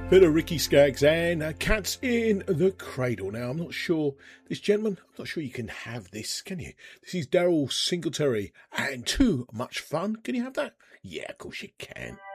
Bit of Ricky Skaggs and Cats in the Cradle. Now, I'm not sure, this gentleman, I'm not sure you can have this, can you? This is Daryl Singletary and Too Much Fun. Can you have that? Yeah, of course you can.